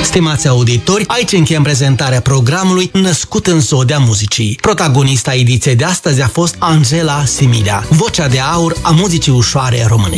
Stimați auditori, aici încheiem prezentarea programului Născut în Sodea Muzicii. Protagonista ediției de astăzi a fost Angela Similea, vocea de aur a muzicii ușoare române.